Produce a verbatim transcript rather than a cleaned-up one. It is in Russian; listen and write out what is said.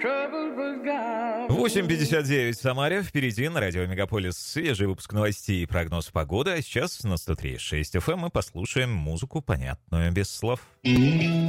восемь пятьдесят девять в Самаре. Впереди на радио Мегаполис свежий выпуск новостей и прогноз погоды. А сейчас на сто три и шесть эф эм мы послушаем музыку, понятную без слов.